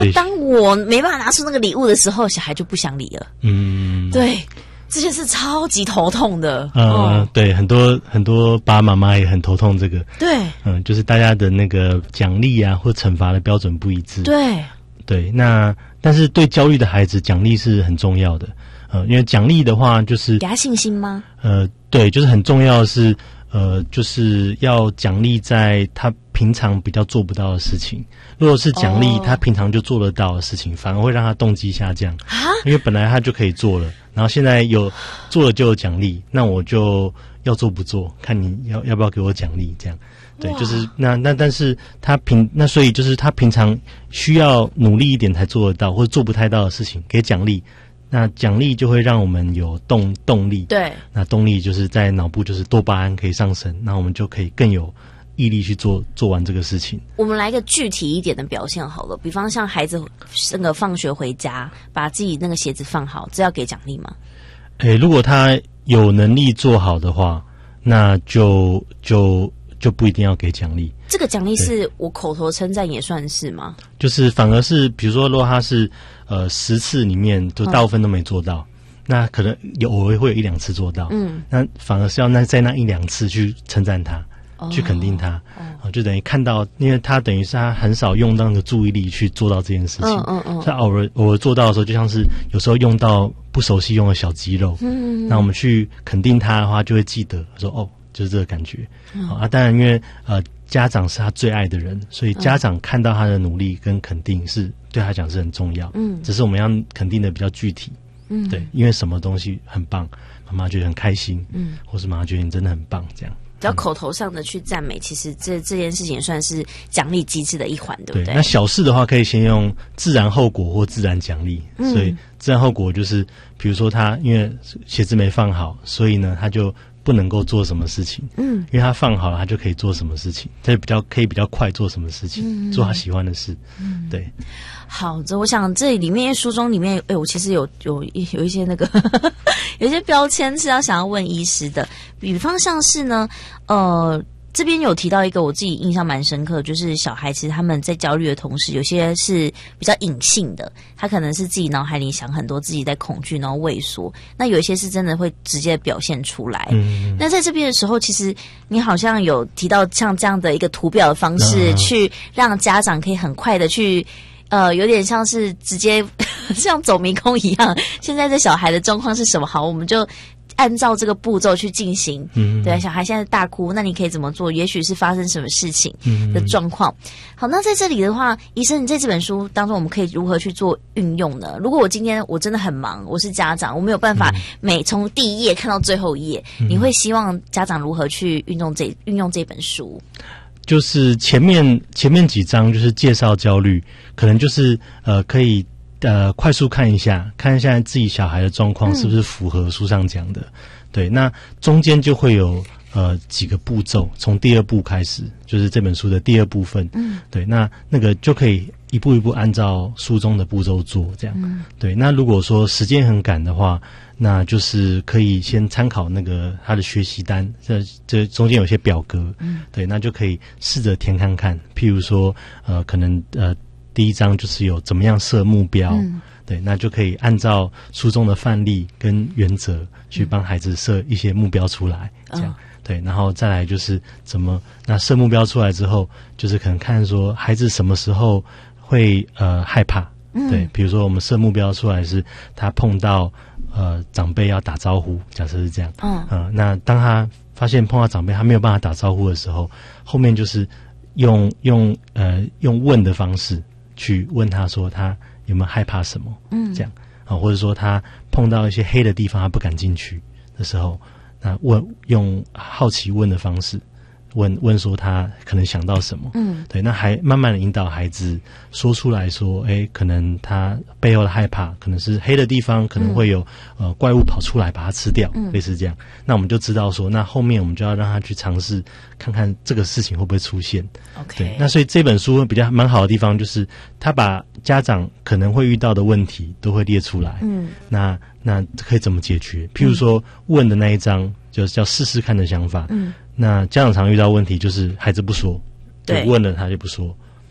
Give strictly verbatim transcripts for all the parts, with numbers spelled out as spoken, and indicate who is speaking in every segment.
Speaker 1: 当我没办法拿出那个礼物的时候，小孩就不想理了。嗯，对。这件事超级头痛的，
Speaker 2: 呃、嗯，对，很多很多爸爸妈妈也很头痛这个，
Speaker 1: 对，
Speaker 2: 嗯，就是大家的那个奖励啊或惩罚的标准不一致，
Speaker 1: 对，
Speaker 2: 对，那但是对焦虑的孩子，奖励是很重要的，呃，因为奖励的话就是
Speaker 1: 给他信心吗？
Speaker 2: 呃，对，就是很重要的是，呃，就是要奖励在他平常比较做不到的事情。如果是奖励他平常就做得到的事情，反而会让他动机下降啊，因为本来他就可以做了，然后现在有做了就有奖励，那我就要做不做，看你要要不要给我奖励，这样。对，就是那那但是他平那所以就是他平常需要努力一点才做得到，或者做不太到的事情，给奖励。那奖励就会让我们有动动力，
Speaker 1: 对，
Speaker 2: 那动力就是在脑部就是多巴胺可以上升，那我们就可以更有毅力去做做完这个事情。
Speaker 1: 我们来一个具体一点的表现好了，比方像孩子那个放学回家，把自己那个鞋子放好，这要给奖励吗？
Speaker 2: 诶，如果他有能力做好的话，那就就就不一定要给奖励。
Speaker 1: 这个奖励是我口头称赞也算是吗？
Speaker 2: 就是反而是比如说，如果他是呃十次里面就大部分都没做到，嗯，那可能有偶尔会有一两次做到，嗯，那反而是要那在那一两次去称赞他，哦，去肯定他，哦，就等于看到，因为他等于是他很少用到那个注意力去做到这件事情，嗯嗯嗯，他偶尔偶尔做到的时候，就像是有时候用到不熟悉用的小肌肉，嗯，那我们去肯定他的话，就会记得说哦，就是这个感觉，嗯，啊，当然因为呃。家长是他最爱的人，所以家长看到他的努力跟肯定是对他讲是很重要。嗯，只是我们要肯定的比较具体。嗯，对，因为什么东西很棒，妈妈觉得很开心。嗯，或是妈妈觉得你真的很棒，这样。
Speaker 1: 只要口头上的去赞美，其实这这件事情也算是奖励机制的一环，对不对？
Speaker 2: 对，那小事的话，可以先用自然后果或自然奖励。嗯，所以自然后果就是，比如说他因为鞋子没放好，所以呢他就不能够做什么事情，嗯，因为他放好了，他就可以做什么事情，他就比较可以比较快做什么事情，嗯，做他喜欢的事，嗯，对。
Speaker 1: 好，这我想这里面书中里面，哎，我其实有有有一些那个有一些标签是要想要问医师的，比方像是呢，呃。这边有提到一个我自己印象蛮深刻，就是小孩其实他们在焦虑的同时，有些是比较隐性的，他可能是自己脑海里想很多，自己在恐惧然后畏缩，那有一些是真的会直接表现出来。嗯，那在这边的时候，其实你好像有提到像这样的一个图表的方式，嗯，去让家长可以很快的去呃，有点像是直接像走迷宫一样，现在这小孩的状况是什么，好，我们就按照这个步骤去进行，嗯，对，小孩现在大哭，那你可以怎么做？也许是发生什么事情的状况。嗯，好，那在这里的话，医生，你在这本书当中，我们可以如何去做运用呢？如果我今天我真的很忙，我是家长，我没有办法每从第一页看到最后一页，嗯，你会希望家长如何去运用这运用这本书？
Speaker 2: 就是前面前面几章就是介绍焦虑，可能就是呃可以。呃，快速看一下，看一下自己小孩的状况是不是符合书上讲的，嗯，对，那中间就会有呃几个步骤，从第二步开始，就是这本书的第二部分，嗯，对，那那个就可以一步一步按照书中的步骤做，这样，嗯，对，那如果说时间很赶的话，那就是可以先参考那个他的学习单，这这中间有些表格，嗯，对，那就可以试着填看看，譬如说呃，可能呃。第一章就是有怎么样设目标，嗯，对，那就可以按照书中的范例跟原则去帮孩子设一些目标出来，嗯，这样，对，然后再来就是怎么那设目标出来之后，就是可能看说孩子什么时候会呃害怕，嗯，对，比如说我们设目标出来是他碰到呃长辈要打招呼，假设是这样，嗯，呃，那当他发现碰到长辈他没有办法打招呼的时候，后面就是用用呃用问的方式。去问他说他有没有害怕什么，嗯，这样啊，或者说他碰到一些黑的地方他不敢进去的时候，那问用好奇问的方式问问说他可能想到什么，嗯，对，那还慢慢的引导孩子说出来说，哎，可能他背后的害怕可能是黑的地方，可能会有、嗯、呃怪物跑出来把它吃掉，嗯，类似这样，那我们就知道说，那后面我们就要让他去尝试看看这个事情会不会出现
Speaker 1: ，OK，
Speaker 2: 对，那所以这本书比较蛮好的地方就是他把家长可能会遇到的问题都会列出来，嗯，那那可以怎么解决？譬如说问的那一章就是叫试试看的想法，嗯。那家长常遇到问题就是孩子不说，对，问了他就不说。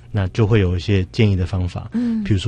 Speaker 2: 那就会有一些建议的方法，
Speaker 1: 嗯，
Speaker 2: 比如说